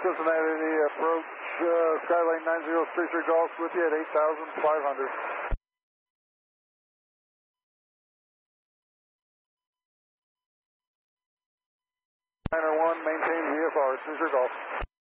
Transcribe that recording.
Cincinnati approach, Skylane 9033 Golf with you at 8,500. 901, maintain VFR, Caesar Golf.